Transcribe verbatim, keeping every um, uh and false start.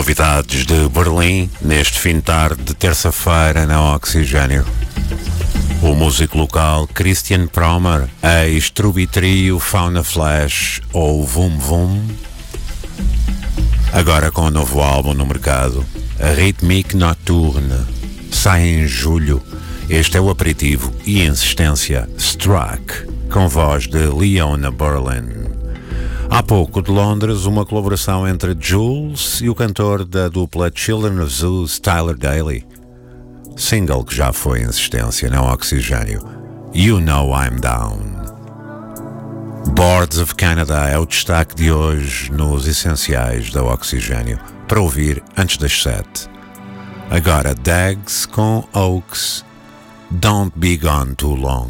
Novidades de Berlim neste fim de tarde de terça-feira na Oxigênio. O músico local Christian Promer, ex-Truby Trio, Fauna Flash ou Vum Vum, agora com um novo álbum no mercado, a Rhythmique Nocturne, sai em julho. Este é o aperitivo e insistência Struck, com voz de Leona Berlin. Há pouco de Londres, uma colaboração entre Jules e o cantor da dupla Children of Zeus, Tyler Daly. Single que já foi insistência na Oxigênio, You Know I'm Down. Boards of Canada é o destaque de hoje nos essenciais da Oxigênio, para ouvir antes das sete. Agora Dags com Oaks, Don't Be Gone Too Long.